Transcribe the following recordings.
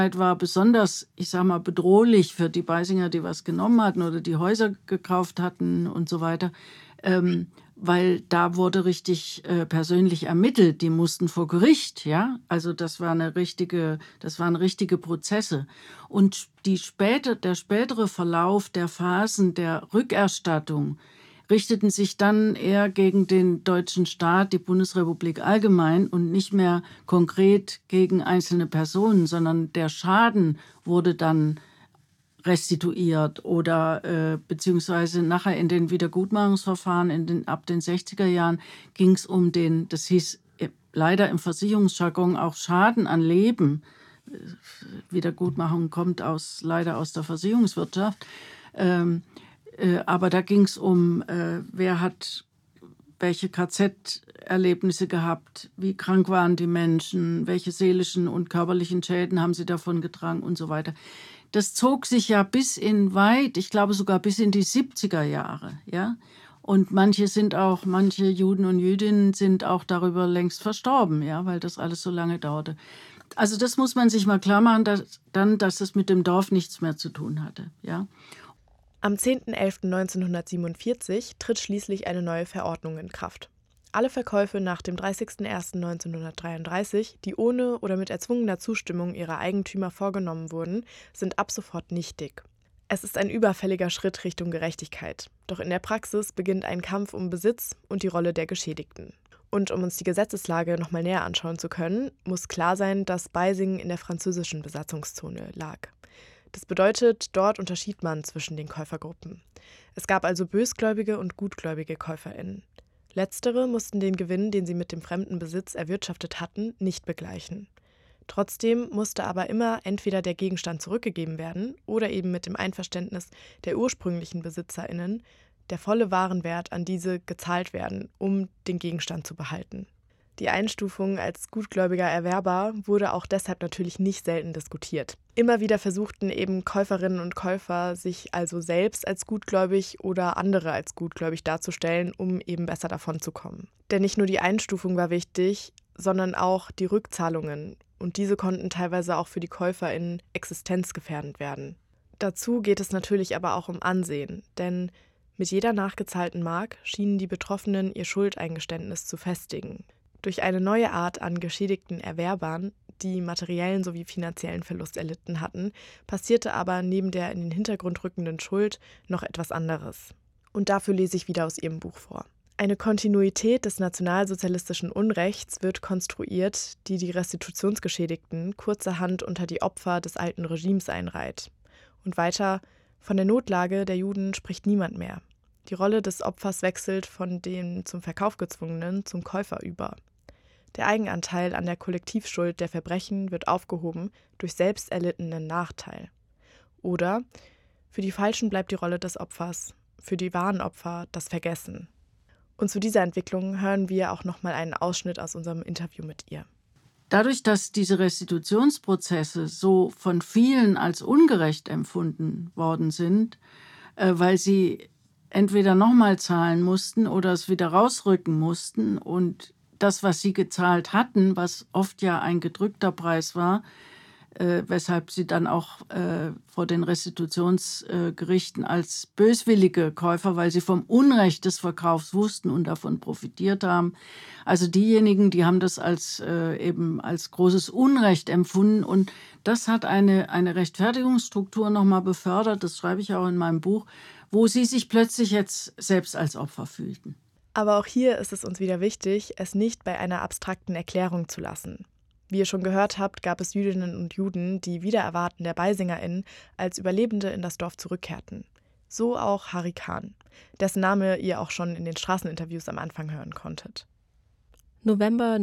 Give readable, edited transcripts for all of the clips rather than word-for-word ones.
war besonders, ich sag mal, bedrohlich für die Beisinger, die was genommen hatten oder die Häuser gekauft hatten und so weiter, weil da wurde richtig persönlich ermittelt. Die mussten vor Gericht, ja. Also das waren richtige Prozesse. Und der spätere Verlauf der Phasen der Rückerstattung richteten sich dann eher gegen den deutschen Staat, die Bundesrepublik allgemein und nicht mehr konkret gegen einzelne Personen, sondern der Schaden wurde dann restituiert oder beziehungsweise nachher in den Wiedergutmachungsverfahren ab den 60er Jahren ging es um das hieß leider im Versicherungsjargon auch Schaden an Leben. Wiedergutmachung kommt leider aus der Versicherungswirtschaft. Aber da ging es um, wer hat welche KZ-Erlebnisse gehabt, wie krank waren die Menschen, welche seelischen und körperlichen Schäden haben sie davon getragen und so weiter. Das zog sich ja ich glaube sogar bis in die 70er Jahre, ja. Und manche Juden und Jüdinnen sind auch darüber längst verstorben, ja, weil das alles so lange dauerte. Also das muss man sich mal klar machen, dass es mit dem Dorf nichts mehr zu tun hatte, ja. Am 10.11.1947 tritt schließlich eine neue Verordnung in Kraft. Alle Verkäufe nach dem 30.01.1933, die ohne oder mit erzwungener Zustimmung ihrer Eigentümer vorgenommen wurden, sind ab sofort nichtig. Es ist ein überfälliger Schritt Richtung Gerechtigkeit. Doch in der Praxis beginnt ein Kampf um Besitz und die Rolle der Geschädigten. Und um uns die Gesetzeslage nochmal näher anschauen zu können, muss klar sein, dass Beisingen in der französischen Besatzungszone lag. Das bedeutet, dort unterschied man zwischen den Käufergruppen. Es gab also bösgläubige und gutgläubige KäuferInnen. Letztere mussten den Gewinn, den sie mit dem fremden Besitz erwirtschaftet hatten, nicht begleichen. Trotzdem musste aber immer entweder der Gegenstand zurückgegeben werden oder eben mit dem Einverständnis der ursprünglichen BesitzerInnen der volle Warenwert an diese gezahlt werden, um den Gegenstand zu behalten. Die Einstufung als gutgläubiger Erwerber wurde auch deshalb natürlich nicht selten diskutiert. Immer wieder versuchten eben Käuferinnen und Käufer, sich also selbst als gutgläubig oder andere als gutgläubig darzustellen, um eben besser davon zu kommen. Denn nicht nur die Einstufung war wichtig, sondern auch die Rückzahlungen. Und diese konnten teilweise auch für die KäuferInnen existenzgefährdend werden. Dazu geht es natürlich aber auch um Ansehen, denn mit jeder nachgezahlten Mark schienen die Betroffenen ihr Schuldeingeständnis zu festigen. Durch eine neue Art an geschädigten Erwerbern, die materiellen sowie finanziellen Verlust erlitten hatten, passierte aber neben der in den Hintergrund rückenden Schuld noch etwas anderes. Und dafür lese ich wieder aus ihrem Buch vor. Eine Kontinuität des nationalsozialistischen Unrechts wird konstruiert, die die Restitutionsgeschädigten kurzerhand unter die Opfer des alten Regimes einreiht. Und weiter, von der Notlage der Juden spricht niemand mehr. Die Rolle des Opfers wechselt von dem zum Verkauf gezwungenen zum Käufer über. Der Eigenanteil an der Kollektivschuld der Verbrechen wird aufgehoben durch selbst erlittenen Nachteil. Oder für die Falschen bleibt die Rolle des Opfers, für die wahren Opfer das Vergessen. Und zu dieser Entwicklung hören wir auch nochmal einen Ausschnitt aus unserem Interview mit ihr. Dadurch, dass diese Restitutionsprozesse so von vielen als ungerecht empfunden worden sind, weil sie entweder nochmal zahlen mussten oder es wieder rausrücken mussten und das, was sie gezahlt hatten, was oft ja ein gedrückter Preis war, weshalb sie dann auch vor den Restitutionsgerichten als böswillige Käufer, weil sie vom Unrecht des Verkaufs wussten und davon profitiert haben. Also diejenigen, die haben das eben als großes Unrecht empfunden und das hat eine Rechtfertigungsstruktur nochmal befördert, das schreibe ich auch in meinem Buch, wo sie sich plötzlich jetzt selbst als Opfer fühlten. Aber auch hier ist es uns wieder wichtig, es nicht bei einer abstrakten Erklärung zu lassen. Wie ihr schon gehört habt, gab es Jüdinnen und Juden, die wider Erwarten der BeisingerInnen als Überlebende in das Dorf zurückkehrten. So auch Harry Kahn, dessen Name ihr auch schon in den Straßeninterviews am Anfang hören konntet. November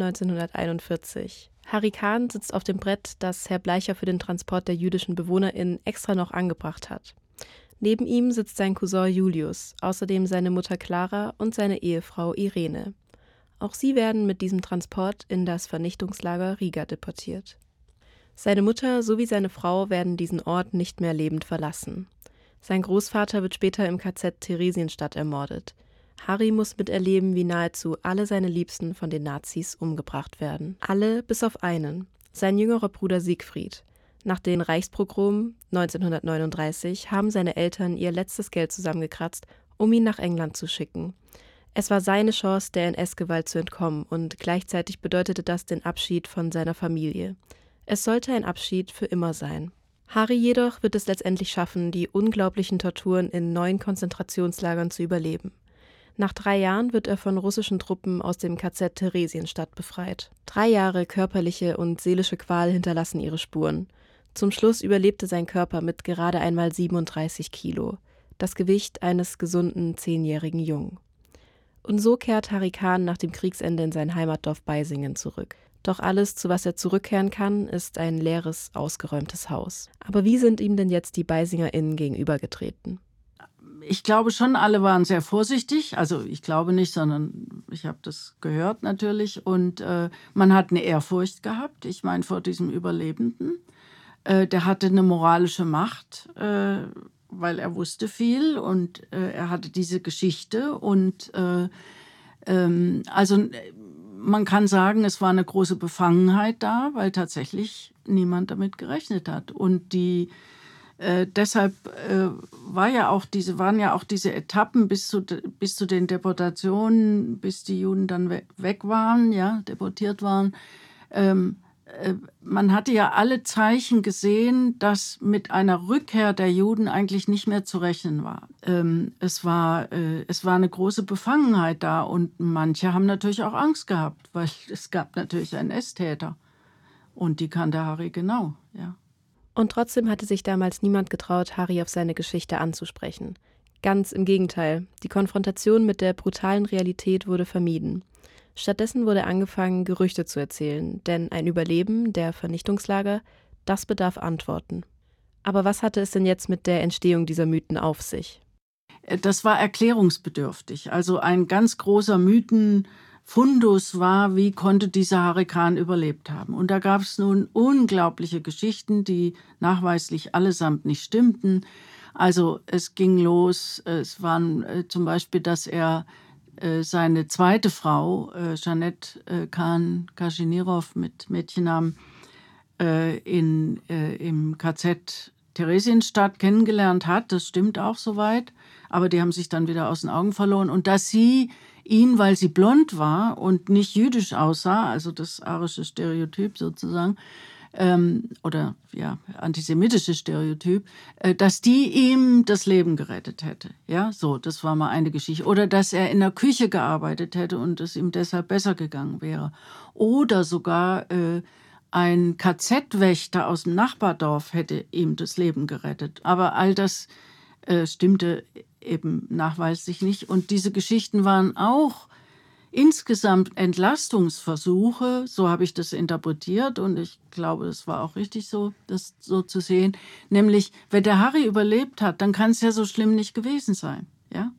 1941. Harry Kahn sitzt auf dem Brett, das Herr Bleicher für den Transport der jüdischen BewohnerInnen extra noch angebracht hat. Neben ihm sitzt sein Cousin Julius, außerdem seine Mutter Clara und seine Ehefrau Irene. Auch sie werden mit diesem Transport in das Vernichtungslager Riga deportiert. Seine Mutter sowie seine Frau werden diesen Ort nicht mehr lebend verlassen. Sein Großvater wird später im KZ Theresienstadt ermordet. Harry muss miterleben, wie nahezu alle seine Liebsten von den Nazis umgebracht werden. Alle bis auf einen, sein jüngerer Bruder Siegfried. Nach den Reichspogromen 1939 haben seine Eltern ihr letztes Geld zusammengekratzt, um ihn nach England zu schicken. Es war seine Chance, der NS-Gewalt zu entkommen, und gleichzeitig bedeutete das den Abschied von seiner Familie. Es sollte ein Abschied für immer sein. Harry jedoch wird es letztendlich schaffen, die unglaublichen Torturen in 9 Konzentrationslagern zu überleben. Nach 3 Jahren wird er von russischen Truppen aus dem KZ Theresienstadt befreit. 3 Jahre körperliche und seelische Qual hinterlassen ihre Spuren. Zum Schluss überlebte sein Körper mit gerade einmal 37 Kilo, das Gewicht eines gesunden 10-jährigen Jungen. Und so kehrt Harry Kahn nach dem Kriegsende in sein Heimatdorf Beisingen zurück. Doch alles, zu was er zurückkehren kann, ist ein leeres, ausgeräumtes Haus. Aber wie sind ihm denn jetzt die BeisingerInnen gegenübergetreten? Ich glaube schon, alle waren sehr vorsichtig. Also ich glaube nicht, sondern ich habe das gehört natürlich. Und man hat eine Ehrfurcht gehabt, ich meine vor diesem Überlebenden. Der hatte eine moralische Macht, weil er wusste viel und er hatte diese Geschichte. Und also man kann sagen, es war eine große Befangenheit da, weil tatsächlich niemand damit gerechnet hat. Und deshalb waren ja auch diese Etappen bis zu den Deportationen, bis die Juden dann weg waren, ja, deportiert waren. Man hatte ja alle Zeichen gesehen, dass mit einer Rückkehr der Juden eigentlich nicht mehr zu rechnen war. Es war eine große Befangenheit da und manche haben natürlich auch Angst gehabt, weil es gab natürlich einen NS-Täter und die kannte Harry genau, ja. Und trotzdem hatte sich damals niemand getraut, Harry auf seine Geschichte anzusprechen. Ganz im Gegenteil, die Konfrontation mit der brutalen Realität wurde vermieden. Stattdessen wurde angefangen, Gerüchte zu erzählen, denn ein Überleben der Vernichtungslager, das bedarf Antworten. Aber was hatte es denn jetzt mit der Entstehung dieser Mythen auf sich? Das war erklärungsbedürftig. Also ein ganz großer Mythenfundus war, wie konnte dieser Harry Kahn überlebt haben. Und da gab es nun unglaubliche Geschichten, die nachweislich allesamt nicht stimmten. Also es ging los, es waren zum Beispiel, dass er seine zweite Frau, Jeanette Kahn-Kaschinirov mit Mädchennamen, im KZ Theresienstadt kennengelernt hat. Das stimmt auch soweit. Aber die haben sich dann wieder aus den Augen verloren. Und dass sie ihn, weil sie blond war und nicht jüdisch aussah, also das arische Stereotyp sozusagen, oder ja, antisemitische Stereotyp, dass die ihm das Leben gerettet hätte. Ja, so, das war mal eine Geschichte. Oder dass er in der Küche gearbeitet hätte und es ihm deshalb besser gegangen wäre. Oder sogar ein KZ-Wächter aus dem Nachbardorf hätte ihm das Leben gerettet. Aber all das stimmte eben nachweislich nicht. Und diese Geschichten waren auch insgesamt Entlastungsversuche, so habe ich das interpretiert und ich glaube, es war auch richtig so, das so zu sehen. Nämlich, wenn der Harry überlebt hat, dann kann es ja so schlimm nicht gewesen sein. Ja?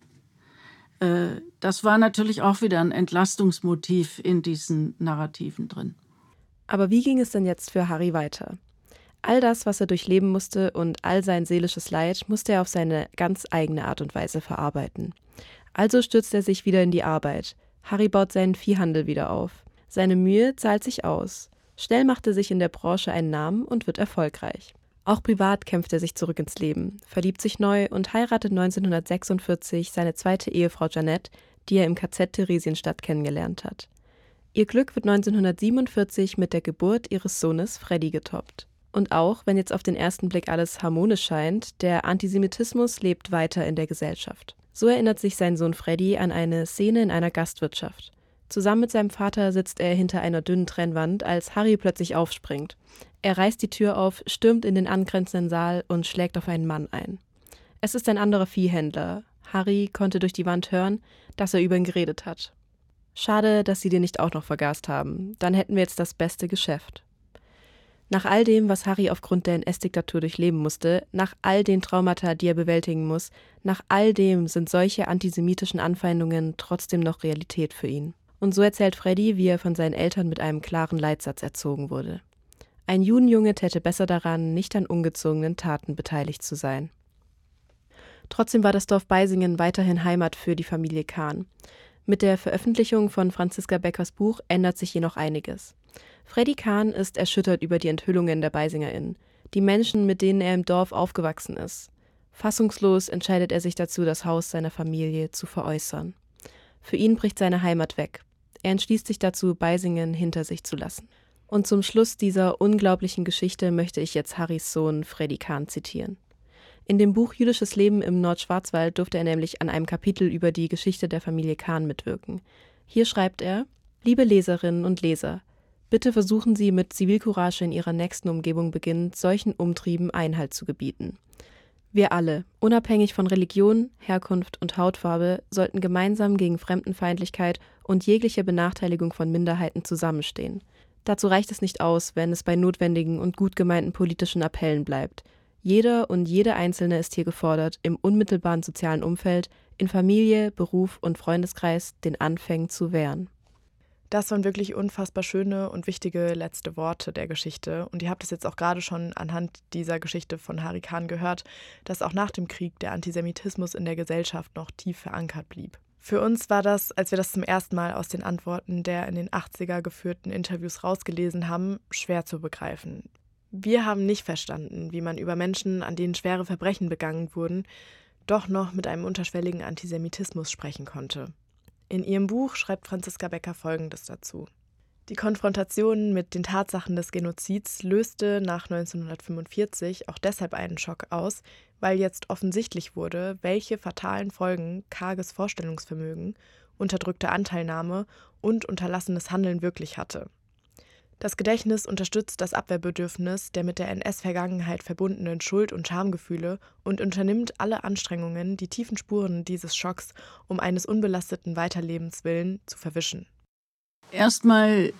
Das war natürlich auch wieder ein Entlastungsmotiv in diesen Narrativen drin. Aber wie ging es denn jetzt für Harry weiter? All das, was er durchleben musste und all sein seelisches Leid, musste er auf seine ganz eigene Art und Weise verarbeiten. Also stürzt er sich wieder in die Arbeit. Harry baut seinen Viehhandel wieder auf. Seine Mühe zahlt sich aus. Schnell macht er sich in der Branche einen Namen und wird erfolgreich. Auch privat kämpft er sich zurück ins Leben, verliebt sich neu und heiratet 1946 seine zweite Ehefrau Jeanette, die er im KZ Theresienstadt kennengelernt hat. Ihr Glück wird 1947 mit der Geburt ihres Sohnes Freddy getoppt. Und auch, wenn jetzt auf den ersten Blick alles harmonisch scheint, der Antisemitismus lebt weiter in der Gesellschaft. So erinnert sich sein Sohn Freddy an eine Szene in einer Gastwirtschaft. Zusammen mit seinem Vater sitzt er hinter einer dünnen Trennwand, als Harry plötzlich aufspringt. Er reißt die Tür auf, stürmt in den angrenzenden Saal und schlägt auf einen Mann ein. Es ist ein anderer Viehhändler. Harry konnte durch die Wand hören, dass er über ihn geredet hat. Schade, dass sie den nicht auch noch vergast haben. Dann hätten wir jetzt das beste Geschäft. Nach all dem, was Harry aufgrund der NS-Diktatur durchleben musste, nach all den Traumata, die er bewältigen muss, nach all dem sind solche antisemitischen Anfeindungen trotzdem noch Realität für ihn. Und so erzählt Freddy, wie er von seinen Eltern mit einem klaren Leitsatz erzogen wurde. Ein Judenjunge täte besser daran, nicht an ungezogenen Taten beteiligt zu sein. Trotzdem war das Dorf Beisingen weiterhin Heimat für die Familie Kahn. Mit der Veröffentlichung von Franziska Beckers Buch ändert sich jedoch einiges. Freddy Kahn ist erschüttert über die Enthüllungen der BeisingerInnen. die Menschen, mit denen er im Dorf aufgewachsen ist. Fassungslos entscheidet er sich dazu, das Haus seiner Familie zu veräußern. Für ihn bricht seine Heimat weg. Er entschließt sich dazu, Beisingen hinter sich zu lassen. Und zum Schluss dieser unglaublichen Geschichte möchte ich jetzt Harrys Sohn Freddy Kahn zitieren. In dem Buch Jüdisches Leben im Nordschwarzwald durfte er nämlich an einem Kapitel über die Geschichte der Familie Kahn mitwirken. Hier schreibt er: Liebe Leserinnen und Leser, bitte versuchen Sie mit Zivilcourage in Ihrer nächsten Umgebung beginnend, solchen Umtrieben Einhalt zu gebieten. Wir alle, unabhängig von Religion, Herkunft und Hautfarbe, sollten gemeinsam gegen Fremdenfeindlichkeit und jegliche Benachteiligung von Minderheiten zusammenstehen. Dazu reicht es nicht aus, wenn es bei notwendigen und gut gemeinten politischen Appellen bleibt. Jeder und jede Einzelne ist hier gefordert, im unmittelbaren sozialen Umfeld, in Familie, Beruf und Freundeskreis den Anfängen zu wehren. Das waren wirklich unfassbar schöne und wichtige letzte Worte der Geschichte. Und ihr habt es jetzt auch gerade schon anhand dieser Geschichte von Harry Kahn gehört, dass auch nach dem Krieg der Antisemitismus in der Gesellschaft noch tief verankert blieb. Für uns war das, als wir das zum ersten Mal aus den Antworten der in den 80er geführten Interviews rausgelesen haben, schwer zu begreifen. Wir haben nicht verstanden, wie man über Menschen, an denen schwere Verbrechen begangen wurden, doch noch mit einem unterschwelligen Antisemitismus sprechen konnte. In ihrem Buch schreibt Franziska Becker Folgendes dazu: Die Konfrontation mit den Tatsachen des Genozids löste nach 1945 auch deshalb einen Schock aus, weil jetzt offensichtlich wurde, welche fatalen Folgen karges Vorstellungsvermögen, unterdrückte Anteilnahme und unterlassenes Handeln wirklich hatte. Das Gedächtnis unterstützt das Abwehrbedürfnis der mit der NS-Vergangenheit verbundenen Schuld- und Schamgefühle und unternimmt alle Anstrengungen, die tiefen Spuren dieses Schocks um eines unbelasteten Weiterlebens willen zu verwischen. Erstmal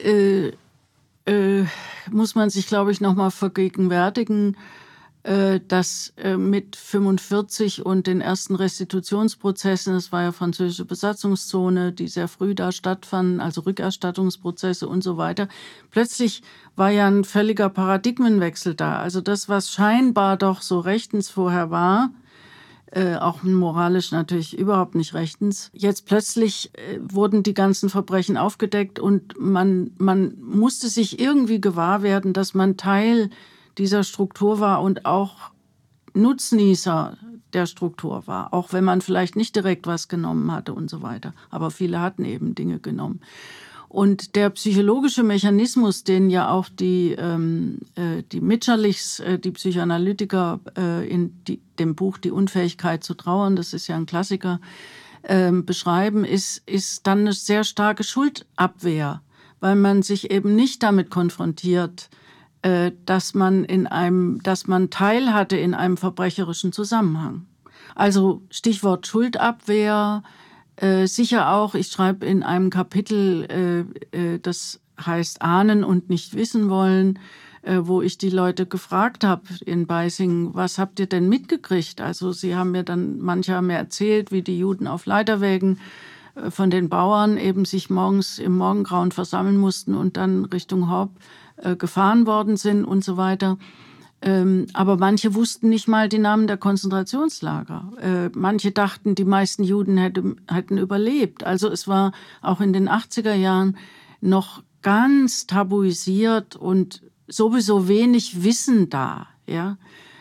muss man sich, glaube ich, nochmal vergegenwärtigen, dass mit 1945 und den ersten Restitutionsprozessen, das war ja französische Besatzungszone, die sehr früh da stattfanden, also Rückerstattungsprozesse und so weiter, plötzlich war ja ein völliger Paradigmenwechsel da. Also das, was scheinbar doch so rechtens vorher war, auch moralisch natürlich überhaupt nicht rechtens. Jetzt plötzlich wurden die ganzen Verbrechen aufgedeckt und man musste sich irgendwie gewahr werden, dass man Teil dieser Struktur war und auch Nutznießer der Struktur war, auch wenn man vielleicht nicht direkt was genommen hatte und so weiter. Aber viele hatten eben Dinge genommen. Und der psychologische Mechanismus, den ja auch die Mitscherlichs, die Psychoanalytiker in dem Buch Die Unfähigkeit zu trauern, das ist ja ein Klassiker, beschreiben, ist dann eine sehr starke Schuldabwehr, weil man sich eben nicht damit konfrontiert, dass man Teil hatte in einem verbrecherischen Zusammenhang. Also Stichwort Schuldabwehr, sicher auch, ich schreibe in einem Kapitel, das heißt Ahnen und nicht wissen wollen, wo ich die Leute gefragt habe in Beisingen, was habt ihr denn mitgekriegt? Also manche haben mir erzählt, wie die Juden auf Leiterwägen von den Bauern eben sich morgens im Morgengrauen versammeln mussten und dann Richtung Horb gefahren worden sind und so weiter. Aber manche wussten nicht mal die Namen der Konzentrationslager. Manche dachten, die meisten Juden hätten überlebt. Also es war auch in den 80er Jahren noch ganz tabuisiert und sowieso wenig Wissen da, ja.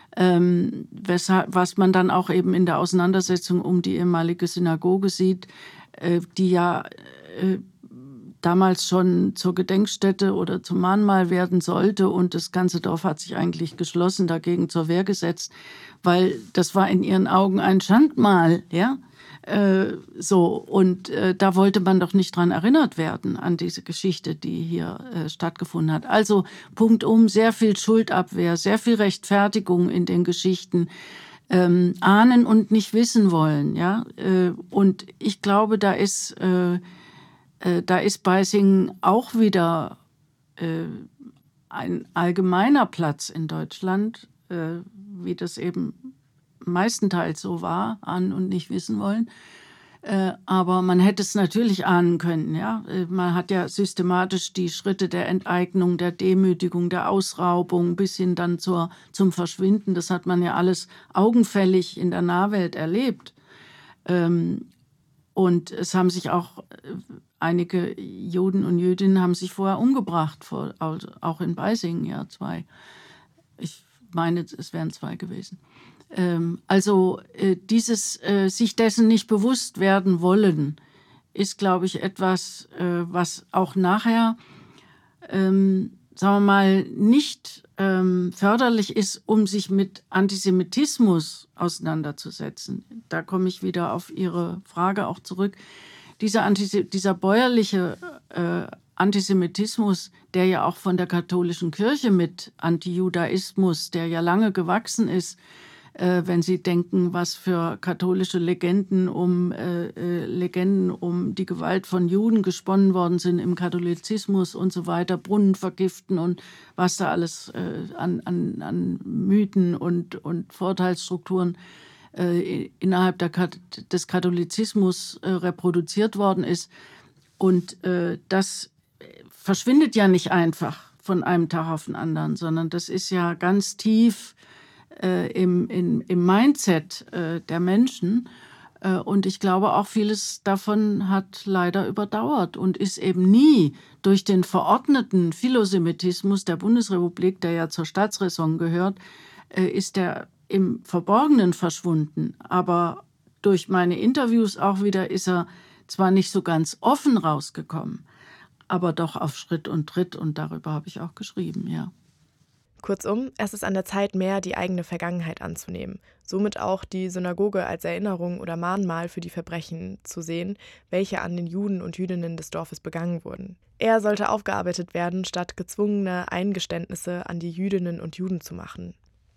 Was man dann auch eben in der Auseinandersetzung um die ehemalige Synagoge sieht, die ja damals schon zur Gedenkstätte oder zum Mahnmal werden sollte. Und das ganze Dorf hat sich eigentlich geschlossen dagegen zur Wehr gesetzt, weil das war in ihren Augen ein Schandmal, ja. Da wollte man doch nicht dran erinnert werden, an diese Geschichte, die hier stattgefunden hat. Also punktum, sehr viel Schuldabwehr, sehr viel Rechtfertigung in den Geschichten, ahnen und nicht wissen wollen, ja. Und ich glaube, da ist Beisingen auch wieder ein allgemeiner Platz in Deutschland, wie das eben meistenteils so war, ahnen und nicht wissen wollen. Aber man hätte es natürlich ahnen können. Ja? Man hat ja systematisch die Schritte der Enteignung, der Demütigung, der Ausraubung bis hin dann zum Verschwinden. Das hat man ja alles augenfällig in der Nahwelt erlebt. Und es haben sich auch einige Juden und Jüdinnen haben sich vorher umgebracht, auch in Beisingen, ja, 2. Ich meine, es wären 2 gewesen. Also dieses sich dessen nicht bewusst werden wollen, ist, glaube ich, etwas, was auch nachher, sagen wir mal, nicht förderlich ist, um sich mit Antisemitismus auseinanderzusetzen. Da komme ich wieder auf Ihre Frage auch zurück. Dieser bäuerliche Antisemitismus, der ja auch von der katholischen Kirche mit Antijudaismus, der ja lange gewachsen ist, wenn Sie denken, was für katholische Legenden um die Gewalt von Juden gesponnen worden sind im Katholizismus und so weiter, Brunnen vergiften und was da alles an Mythen und Vorteilsstrukturen innerhalb des Katholizismus reproduziert worden ist. Und das verschwindet ja nicht einfach von einem Tag auf den anderen, sondern das ist ja ganz tief im Mindset der Menschen. Und ich glaube auch, vieles davon hat leider überdauert und ist eben nie durch den verordneten Philosemitismus der Bundesrepublik, der ja zur Staatsräson gehört, ist der im Verborgenen verschwunden. Aber durch meine Interviews auch wieder ist er zwar nicht so ganz offen rausgekommen, aber doch auf Schritt und Tritt, und darüber habe ich auch geschrieben, ja. Kurzum, es ist an der Zeit, mehr die eigene Vergangenheit anzunehmen, somit auch die Synagoge als Erinnerung oder Mahnmal für die Verbrechen zu sehen, welche an den Juden und Jüdinnen des Dorfes begangen wurden. Er sollte aufgearbeitet werden, statt gezwungene Eingeständnisse an die Jüdinnen und Juden zu machen.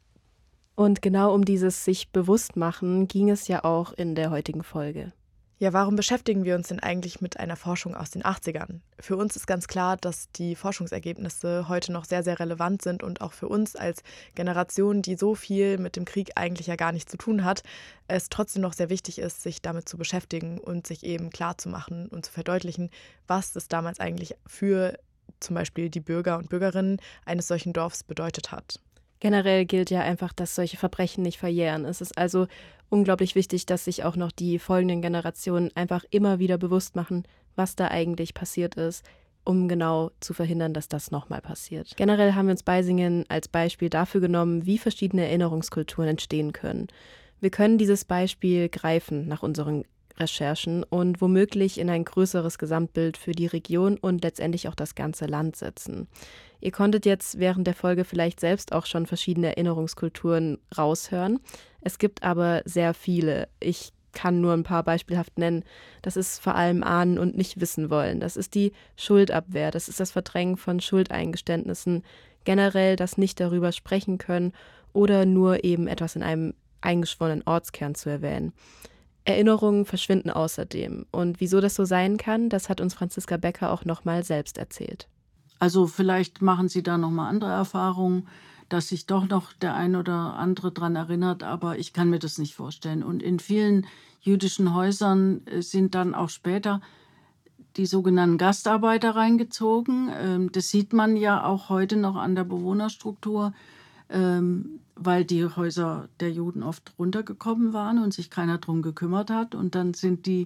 Und genau um dieses sich bewusst machen ging es ja auch in der heutigen Folge. Ja, warum beschäftigen wir uns denn eigentlich mit einer Forschung aus den 80ern? Für uns ist ganz klar, dass die Forschungsergebnisse heute noch sehr, sehr relevant sind und auch für uns als Generation, die so viel mit dem Krieg eigentlich ja gar nichts zu tun hat, es trotzdem noch sehr wichtig ist, sich damit zu beschäftigen und sich eben klarzumachen und zu verdeutlichen, was es damals eigentlich für zum Beispiel die Bürger und Bürgerinnen eines solchen Dorfs bedeutet hat. Generell gilt ja einfach, dass solche Verbrechen nicht verjähren. Es ist also unglaublich wichtig, dass sich auch noch die folgenden Generationen einfach immer wieder bewusst machen, was da eigentlich passiert ist, um genau zu verhindern, dass das nochmal passiert. Generell haben wir uns Beisingen als Beispiel dafür genommen, wie verschiedene Erinnerungskulturen entstehen können. Wir können dieses Beispiel greifen nach unseren Recherchen und womöglich in ein größeres Gesamtbild für die Region und letztendlich auch das ganze Land setzen. Ihr konntet jetzt während der Folge vielleicht selbst auch schon verschiedene Erinnerungskulturen raushören. Es gibt aber sehr viele. Ich kann nur ein paar beispielhaft nennen. Das ist vor allem Ahnen und nicht wissen wollen. Das ist die Schuldabwehr. Das ist das Verdrängen von Schuldeingeständnissen. Generell das nicht darüber sprechen können oder nur eben etwas in einem eingeschworenen Ortskern zu erwähnen. Erinnerungen verschwinden außerdem. Und wieso das so sein kann, das hat uns Franziska Becker auch nochmal selbst erzählt. Also vielleicht machen Sie da nochmal andere Erfahrungen, dass sich doch noch der ein oder andere dran erinnert, aber ich kann mir das nicht vorstellen. Und in vielen jüdischen Häusern sind dann auch später die sogenannten Gastarbeiter reingezogen. Das sieht man ja auch heute noch an der Bewohnerstruktur, weil die Häuser der Juden oft runtergekommen waren und sich keiner drum gekümmert hat. Und dann sind die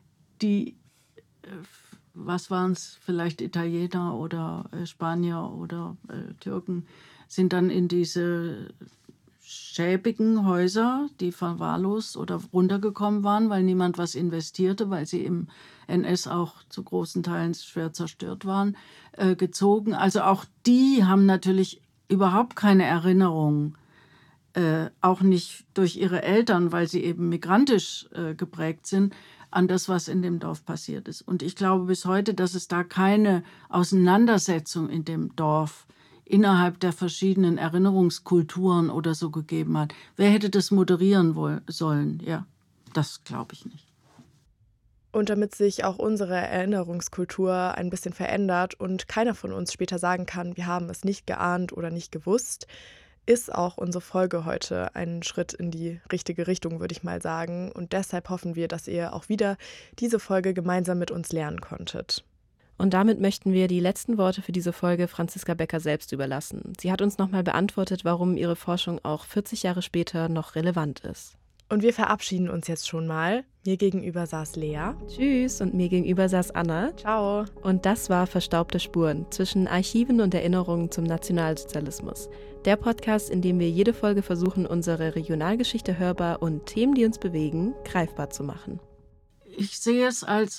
was waren es, vielleicht Italiener oder Spanier oder Türken, sind dann in diese schäbigen Häuser, die verwahrlost oder runtergekommen waren, weil niemand was investierte, weil sie im NS auch zu großen Teilen schwer zerstört waren, gezogen. Also auch die haben natürlich überhaupt keine Erinnerung, auch nicht durch ihre Eltern, weil sie eben migrantisch geprägt sind, an das, was in dem Dorf passiert ist. Und ich glaube bis heute, dass es da keine Auseinandersetzung in dem Dorf innerhalb der verschiedenen Erinnerungskulturen oder so gegeben hat. Wer hätte das moderieren sollen? Ja, das glaube ich nicht. Und damit sich auch unsere Erinnerungskultur ein bisschen verändert und keiner von uns später sagen kann, wir haben es nicht geahnt oder nicht gewusst, ist auch unsere Folge heute ein Schritt in die richtige Richtung, würde ich mal sagen. Und deshalb hoffen wir, dass ihr auch wieder diese Folge gemeinsam mit uns lernen konntet. Und damit möchten wir die letzten Worte für diese Folge Franziska Becker selbst überlassen. Sie hat uns nochmal beantwortet, warum ihre Forschung auch 40 Jahre später noch relevant ist. Und wir verabschieden uns jetzt schon mal. Mir gegenüber saß Lea. Tschüss, und mir gegenüber saß Anna. Ciao. Und das war Verstaubte Spuren zwischen Archiven und Erinnerungen zum Nationalsozialismus. Der Podcast, in dem wir jede Folge versuchen, unsere Regionalgeschichte hörbar und Themen, die uns bewegen, greifbar zu machen. Ich sehe es als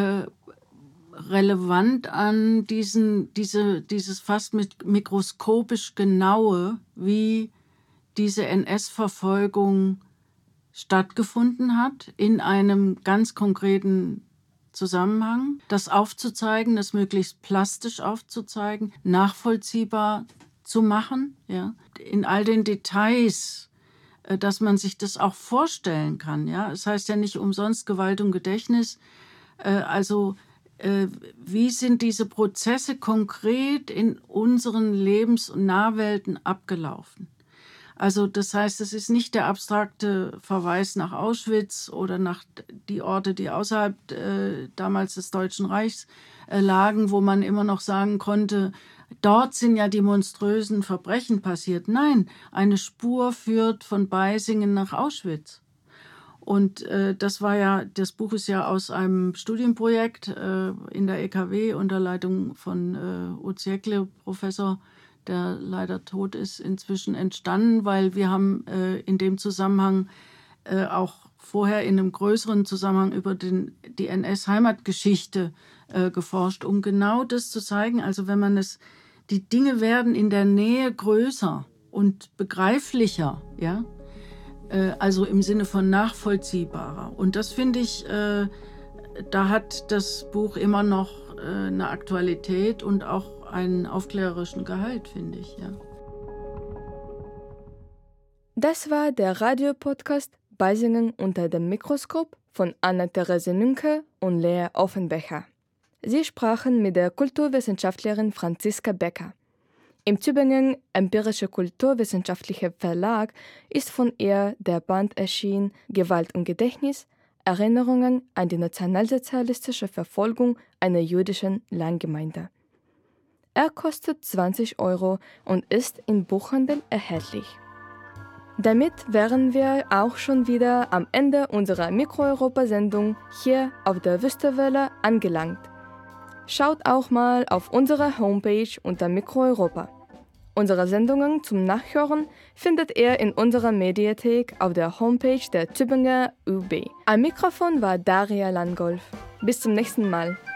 relevant an, dieses fast mikroskopisch Genaue, wie diese NS-Verfolgung stattgefunden hat, in einem ganz konkreten Zusammenhang, das aufzuzeigen, das möglichst plastisch aufzuzeigen, nachvollziehbar zu machen, ja, in all den Details, dass man sich das auch vorstellen kann. Ja. Es heißt ja nicht umsonst Gewalt und Gedächtnis. Wie sind diese Prozesse konkret in unseren Lebens- und Nahwelten abgelaufen? Also das heißt, es ist nicht der abstrakte Verweis nach Auschwitz oder nach die Orte, die außerhalb damals des Deutschen Reichs lagen, wo man immer noch sagen konnte, dort sind ja die monströsen Verbrechen passiert. Nein, eine Spur führt von Beisingen nach Auschwitz. Und das Buch ist ja aus einem Studienprojekt in der EKW unter Leitung von Oziekle, Professor, der leider tot ist, inzwischen entstanden, weil wir haben in dem Zusammenhang auch vorher in einem größeren Zusammenhang über die NS-Heimatgeschichte geforscht, um genau das zu zeigen. Also wenn man die Dinge werden in der Nähe größer und begreiflicher, ja, also im Sinne von nachvollziehbarer. Und das finde ich, da hat das Buch immer noch eine Aktualität und auch einen aufklärerischen Gehalt, finde ich, ja. Das war der Radiopodcast Beisingen unter dem Mikroskop von Anna-Therese Nünke und Lea Offenbecher. Sie sprachen mit der Kulturwissenschaftlerin Franziska Becker. Im Tübingen Empirische Kulturwissenschaftliche Verlag ist von ihr der Band erschienen Gewalt und Gedächtnis, Erinnerungen an die nationalsozialistische Verfolgung einer jüdischen Landgemeinde. Er kostet 20 € und ist im Buchhandel erhältlich. Damit wären wir auch schon wieder am Ende unserer Mikro-Europa-Sendung hier auf der Wüstewelle angelangt. Schaut auch mal auf unserer Homepage unter Mikro-Europa. Unsere Sendungen zum Nachhören findet ihr in unserer Mediathek auf der Homepage der Tübinger ÜB. Am Mikrofon war Daria Langolf. Bis zum nächsten Mal.